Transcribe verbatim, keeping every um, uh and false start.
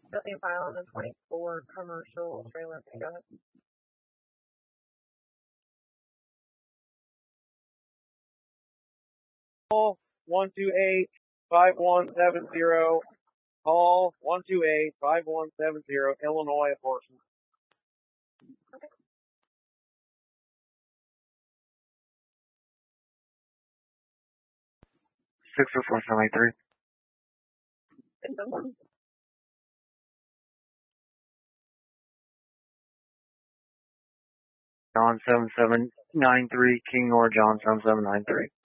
Building a file on the twenty-four commercial trailer. Go ahead. Call one two eight, five one seven zero. Call one two eight, five one seven zero, Illinois Enforcement. Okay. six oh four seven eight three. Symptoms. John seven seven nine three, King or John seven seven nine three.